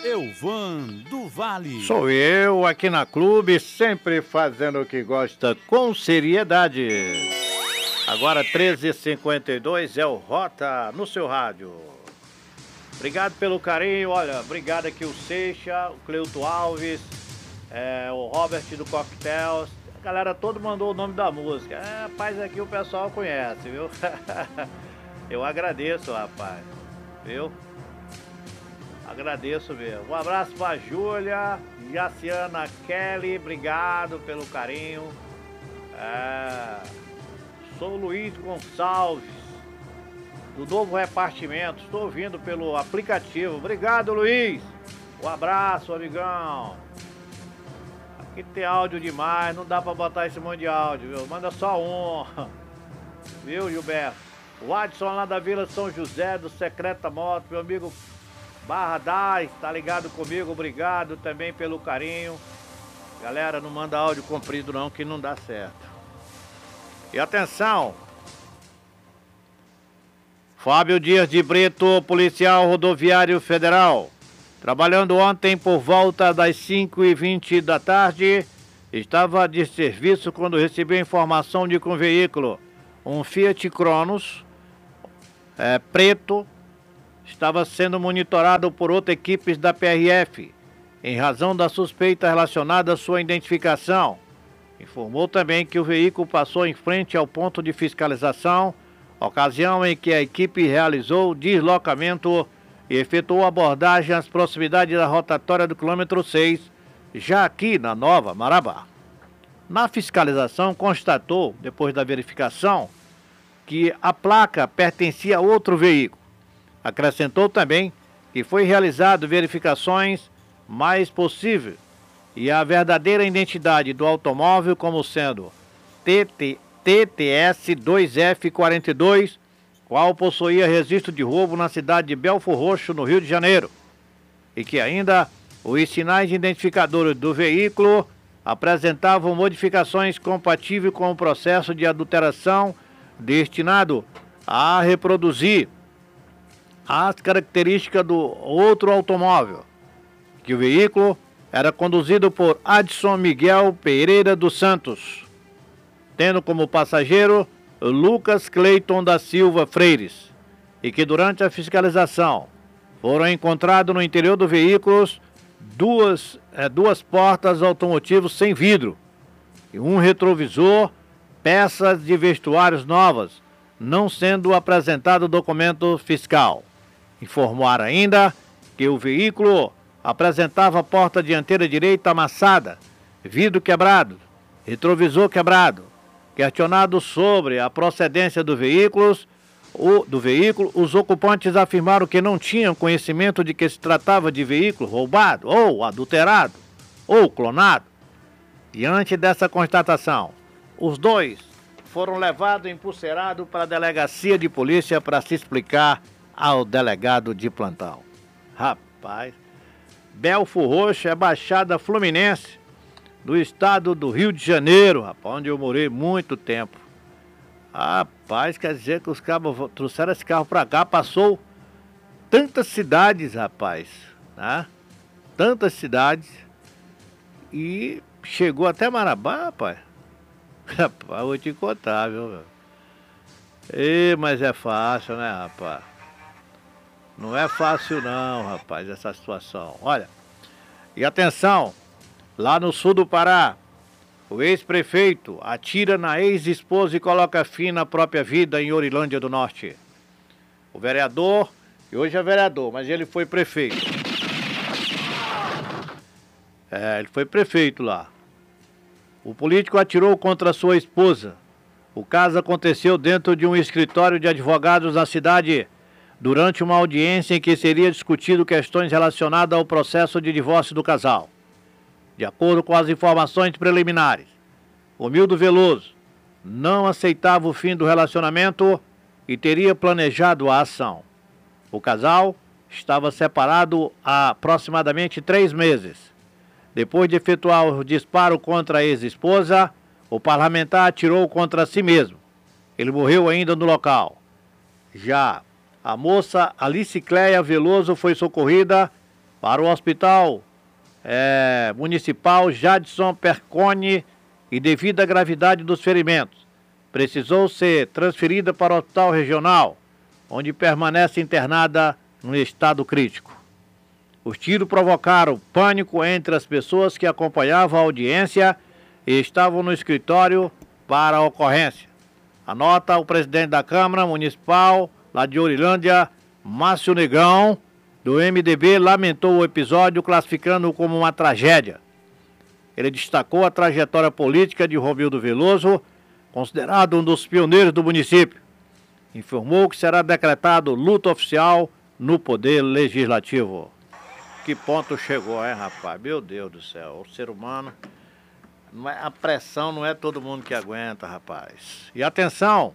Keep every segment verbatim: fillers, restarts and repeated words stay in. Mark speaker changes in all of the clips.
Speaker 1: Elvan do Vale.
Speaker 2: Sou eu aqui na Clube, sempre fazendo o que gosta com seriedade. Agora treze e cinquenta e dois é o Rota no seu rádio. Obrigado pelo carinho, olha, obrigado aqui o Seixa, o Cleuto Alves, é, o Robert do Cocktails. A galera toda mandou o nome da música. É, rapaz, aqui o pessoal conhece, viu? Eu agradeço, rapaz, viu? Agradeço mesmo. Um abraço pra Júlia, Jaciana, Kelly, obrigado pelo carinho. É, sou o Luiz Gonçalves, do Novo Repartimento, estou ouvindo pelo aplicativo. Obrigado, Luiz. Um abraço, amigão. Aqui tem áudio demais, não dá pra botar esse monte de áudio, viu? Manda só um. Viu, Gilberto? O Adson lá da Vila São José, do Secreta Moto, meu amigo Barra dez, tá ligado comigo? Obrigado também pelo carinho. Galera, não manda áudio comprido não, que não dá certo. E atenção! Fábio Dias de Brito, policial rodoviário federal. Trabalhando ontem por volta das cinco e vinte da tarde, estava de serviço quando recebeu informação de que um veículo, um Fiat Cronos, é, preto, estava sendo monitorado por outras equipes da P R F, em razão da suspeita relacionada à sua identificação. Informou também que o veículo passou em frente ao ponto de fiscalização, ocasião em que a equipe realizou o deslocamento e efetuou abordagem às proximidades da rotatória do quilômetro seis, já aqui na Nova Marabá. Na fiscalização, constatou, depois da verificação, que a placa pertencia a outro veículo. Acrescentou também que foi realizado verificações mais possível e a verdadeira identidade do automóvel como sendo T T S dois F quarenta e dois, qual possuía registro de roubo na cidade de Belfor Roxo, no Rio de Janeiro, e que ainda os sinais identificadores do veículo apresentavam modificações compatíveis com o processo de adulteração destinado a reproduzir as características do outro automóvel, que o veículo era conduzido por Adson Miguel Pereira dos Santos, tendo como passageiro Lucas Cleiton da Silva Freires, e que durante a fiscalização foram encontrados no interior do veículo duas, é, duas portas automotivas sem vidro, e um retrovisor, peças de vestuários novas, não sendo apresentado documento fiscal. Informaram ainda que o veículo apresentava porta dianteira direita amassada, vidro quebrado, retrovisor quebrado. Questionado sobre a procedência do veículo, o, do veículo, os ocupantes afirmaram que não tinham conhecimento de que se tratava de veículo roubado, ou adulterado, ou clonado. Diante dessa constatação, os dois foram levados empulcerados para a delegacia de polícia para se explicar ao delegado de plantão. Rapaz, Belfor Roxo é Baixada Fluminense, do estado do Rio de Janeiro, rapaz, onde eu morei muito tempo. Rapaz, quer dizer que os cabos trouxeram esse carro pra cá, passou tantas cidades, rapaz, né? Tantas cidades e chegou até Marabá, rapaz. Rapaz, vou te contar, viu, meu? Ê, mas é fácil, né, rapaz? Não é fácil não, rapaz, essa situação. Olha, e atenção, lá no sul do Pará, o ex-prefeito atira na ex-esposa e coloca fim na própria vida em Orilândia do Norte. O vereador, e hoje é vereador, mas ele foi prefeito. É, ele foi prefeito lá. O político atirou contra sua esposa. O caso aconteceu dentro de um escritório de advogados na cidade, durante uma audiência em que seria discutido questões relacionadas ao processo de divórcio do casal. De acordo com as informações preliminares, Romildo Veloso não aceitava o fim do relacionamento e teria planejado a ação. O casal estava separado há aproximadamente três meses. Depois de efetuar o disparo contra a ex-esposa, o parlamentar atirou contra si mesmo. Ele morreu ainda no local. Já a moça Alice Cleia Veloso foi socorrida para o Hospital é, Municipal Jadson Percone e, devido à gravidade dos ferimentos, precisou ser transferida para o Hospital Regional, onde permanece internada no estado crítico. Os tiros provocaram pânico entre as pessoas que acompanhavam a audiência e estavam no escritório para a ocorrência. Anota o presidente da Câmara Municipal lá de Orilândia, Márcio Negão, do M D B, lamentou o episódio, classificando-o como uma tragédia. Ele destacou a trajetória política de Romildo Veloso, considerado um dos pioneiros do município. Informou que será decretado luto oficial no Poder Legislativo. Que ponto chegou, hein, rapaz? Meu Deus do céu, o ser humano, não é, a pressão não é todo mundo que aguenta, rapaz. E atenção,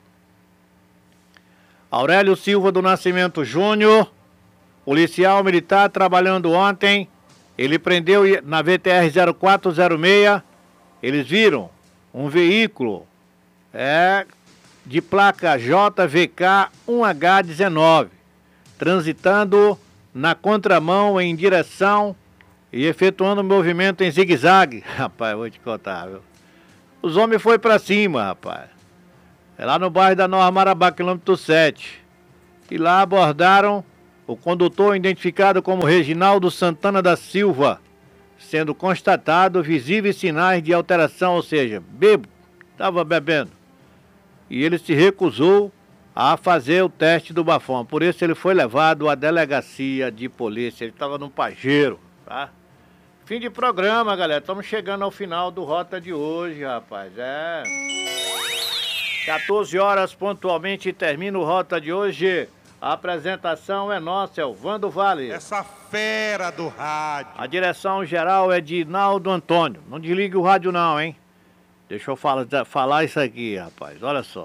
Speaker 2: Aurélio Silva do Nascimento Júnior, policial militar trabalhando ontem, ele prendeu na V T R zero quatro zero seis, eles viram um veículo é, de placa J V K um H dezenove, transitando na contramão em direção e efetuando movimento em zigue-zague. Rapaz, vou te contar, viu? Os homens foram pra cima, rapaz. É lá no bairro da Nova Marabá, quilômetro sete. E lá abordaram o condutor identificado como Reginaldo Santana da Silva, sendo constatado visíveis sinais de alteração, ou seja, bebo, estava bebendo. E ele se recusou a fazer o teste do bafão. Por isso ele foi levado à delegacia de polícia. Ele estava num pajeiro, tá? Fim de programa, galera. Estamos chegando ao final do Rota de hoje, rapaz. É. quatorze horas pontualmente termina o Rota de hoje. A apresentação é nossa, é o Vando Vale.
Speaker 3: Essa fera do rádio.
Speaker 2: A direção geral é de Naldo Antônio. Não desligue o rádio não, hein? Deixa eu falar, falar isso aqui, rapaz. Olha só.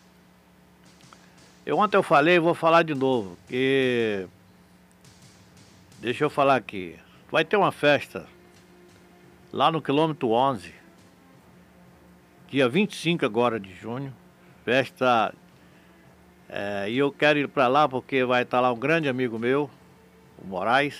Speaker 2: Eu ontem eu falei, vou falar de novo, que... Deixa eu falar aqui. Vai ter uma festa lá no quilômetro onze, dia vinte e cinco agora de junho. Festa... É, e eu quero ir para lá porque vai estar lá um grande amigo meu, o Moraes.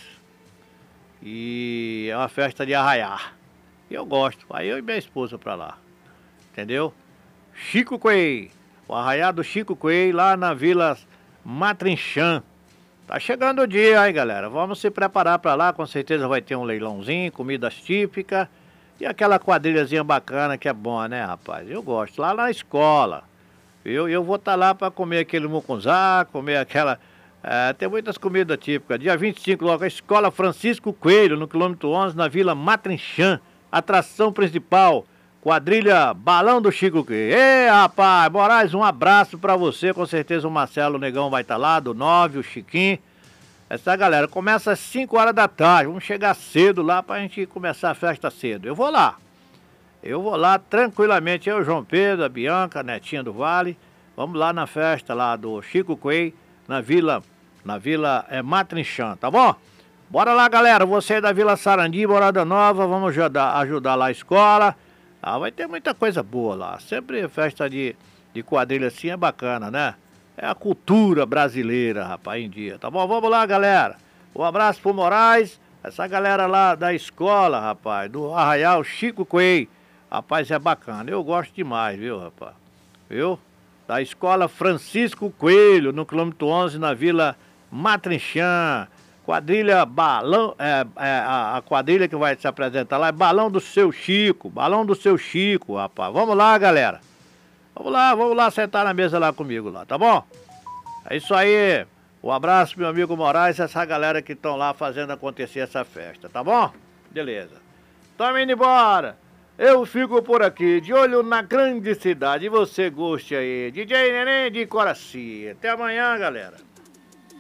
Speaker 2: E é uma festa de arraiar. E eu gosto. Aí eu e minha esposa para lá. Entendeu? Chico Coelho. O arraiar do Chico Coelho, lá na Vila Matrinchã. Tá chegando o dia, hein, galera? Vamos se preparar para lá. Com certeza vai ter um leilãozinho, comidas típicas. E aquela quadrilhazinha bacana que é boa, né, rapaz? Eu gosto. Lá na escola. Eu, eu vou estar tá lá para comer aquele mucunzá, comer aquela... É, tem muitas comidas típicas. Dia vinte e cinco, logo, a Escola Francisco Coelho, no quilômetro onze, na Vila Matrinchã. Atração principal, quadrilha Balão do Chico Coelho. Ei, rapaz, Moraes, um abraço para você. Com certeza o Marcelo Negão vai estar tá lá, do nove, o Chiquinho. Essa galera começa às cinco horas da tarde. Vamos chegar cedo lá para a gente começar a festa cedo. Eu vou lá. Eu vou lá tranquilamente, eu, João Pedro, a Bianca, a Netinha do Vale. Vamos lá na festa lá do Chico Coelho, na Vila, na Vila é, Matrinchã, tá bom? Bora lá, galera, você da Vila Sarandi, Morada Nova, vamos ajudar, ajudar lá a escola. Ah, vai ter muita coisa boa lá. Sempre festa de, de quadrilha assim é bacana, né? É a cultura brasileira, rapaz, em dia, tá bom? Vamos lá, galera. Um abraço pro Moraes, essa galera lá da escola, rapaz, do Arraial Chico Coelho. Rapaz, é bacana, eu gosto demais, viu, rapaz? Viu? Da Escola Francisco Coelho, no quilômetro onze, na Vila Matrinchã. Quadrilha Balão, é, é, a, a quadrilha que vai se apresentar lá é Balão do Seu Chico, Balão do Seu Chico, rapaz. Vamos lá, galera. Vamos lá, vamos lá sentar na mesa lá comigo lá, tá bom? É isso aí. Um abraço, meu amigo Moraes, essa galera que estão lá fazendo acontecer essa festa, tá bom? Beleza. Tamo indo embora. Eu fico por aqui, de olho na grande cidade. E você goste aí. D J Neném de Coraci. Até amanhã, galera.